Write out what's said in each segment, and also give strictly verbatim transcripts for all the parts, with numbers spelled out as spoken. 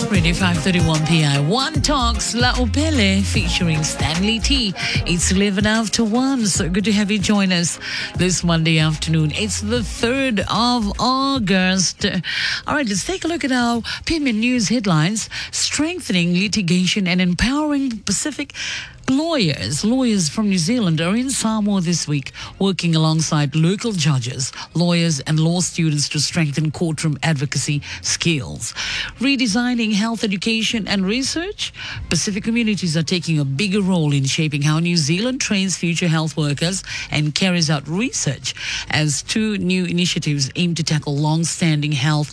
Radio five thirty-one P I. One Talks La Opele featuring Stanley T. It's eleven after one. So good to have you join us this Monday afternoon. It's the third of August. All right, let's take a look at our P M N News headlines. Strengthening litigation and empowering Pacific lawyers. Lawyers from New Zealand are in Samoa this week, working alongside local judges, lawyers and law students to strengthen courtroom advocacy skills. Redesigning health education and research. Pacific communities are taking a bigger role in shaping how New Zealand trains future health workers and carries out research as two new initiatives aim to tackle long-standing health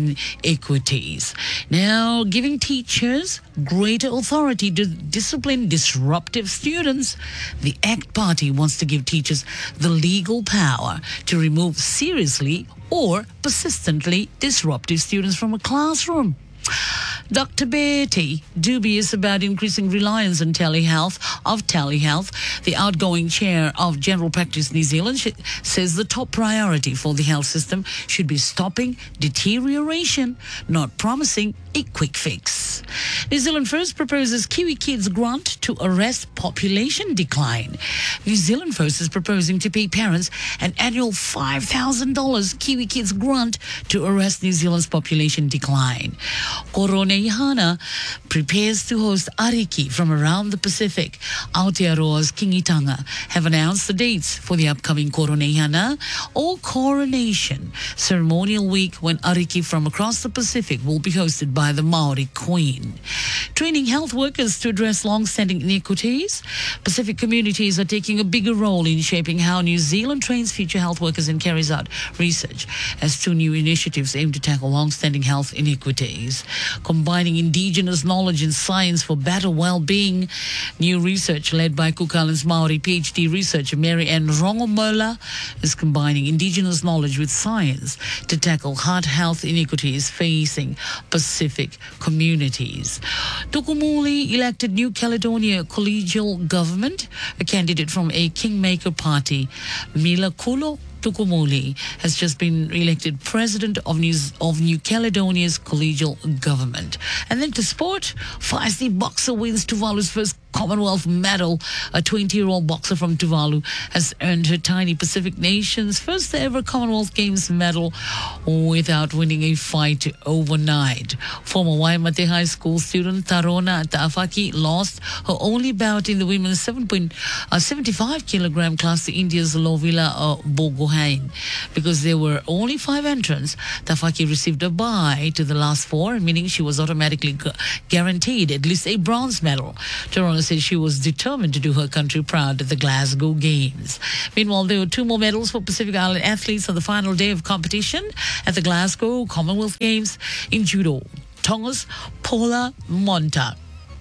inequities. Now, giving teachers greater authority to discipline disruptive students. The ACT Party wants to give teachers the legal power to remove seriously or persistently disruptive students from a classroom. Doctor Betty, dubious about increasing reliance on telehealth, of telehealth, the outgoing chair of General Practice New Zealand sh- says the top priority for the health system should be stopping deterioration, not promising a quick fix. New Zealand First proposes Kiwi Kids grant to arrest population decline. New Zealand First is proposing to pay parents an annual five thousand dollars Kiwi Kids grant to arrest New Zealand's population decline. Koroneihana prepares to host Ariki from around the Pacific. Aotearoa's Kingitanga have announced the dates for the upcoming Koroneihana or Coronation ceremonial week when Ariki from across the Pacific will be hosted by the Maori Queen. Training health workers to address long-standing inequities. Pacific communities are taking a bigger role in shaping how New Zealand trains future health workers and carries out research as two new initiatives aim to tackle long-standing health inequities. Combining indigenous knowledge and science for better well-being. New research led by Cook Islands Maori PhD researcher Mary Ann Rongomola is combining indigenous knowledge with science to tackle heart health inequities facing Pacific communities. Tukumuli elected New Caledonia collegial government. A candidate from a Kingmaker party, Mila Kulo Tukumuli, has just been elected president of New, of New Caledonia's collegial government. And then to sport, feisty boxer wins Tuvalu's first Commonwealth medal. A twenty-year-old boxer from Tuvalu has earned her tiny Pacific nation's first ever Commonwealth Games medal without winning a fight overnight. Former Waimate High School student Tarona Ta'afaki lost her only bout in the women's seventy-five kilogram class to India's Lovila uh, Bogohain. Because there were only five entrants, Ta'afaki received a bye to the last four, meaning she was automatically gu- guaranteed at least a bronze medal. Tarona said she was determined to do her country proud at the Glasgow Games. Meanwhile, there were two more medals for Pacific Island athletes on the final day of competition at the Glasgow Commonwealth Games in judo. Tonga's Paula Monta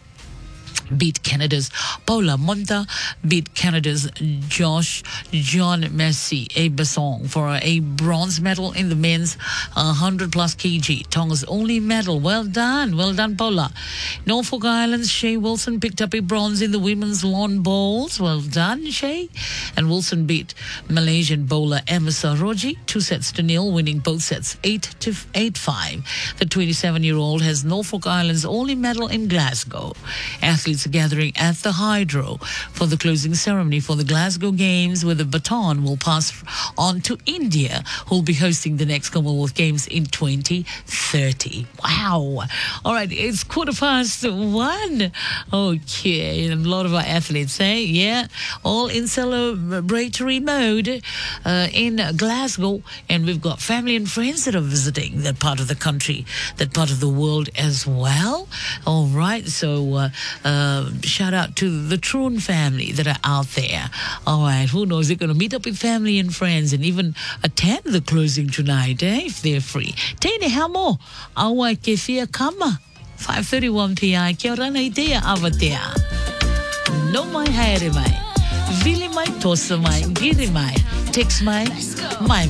beat Canada's Paula Monta beat Canada's Josh John Messi a Besson for a bronze medal in the men's one hundred plus kilograms. Tonga's only medal. Well done. Well done, Paula. Norfolk Island's Shay Wilson picked up a bronze in the women's lawn bowls. Well done, Shay. And Wilson beat Malaysian bowler Emma Saroji two sets to nil, winning both sets eight to eight five. The twenty-seven-year-old has Norfolk Island's only medal in Glasgow. Athletes are gathering at the Hydro for the closing ceremony for the Glasgow Games, where the baton will pass on to India, who will be hosting the next Commonwealth Games in twenty thirty. Wow. All right, it's quarter past one. Okay, a lot of our athletes, eh? Yeah, all in celebratory mode uh, in Glasgow, and we've got family and friends that are visiting that part of the country, that part of the world as well. All right, so uh, uh, shout out to the Troon family that are out there. All right, who knows, they're going to meet up with family and friends and even attend the closing tonight, eh, if they're free. Tene hamo, awa ke fia kama. five thirty-one P I, kia ora na idea avatea. No mai haere mai. Vili mai, tosa mai, giri mai, text mai, mai